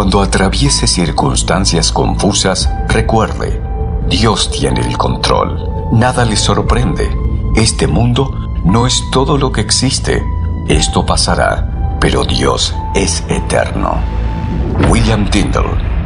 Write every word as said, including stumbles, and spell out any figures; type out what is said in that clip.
Cuando atraviese circunstancias confusas, recuerde, Dios tiene el control. Nada le sorprende. Este mundo no es todo lo que existe. Esto pasará, pero Dios es eterno. William Tyndale.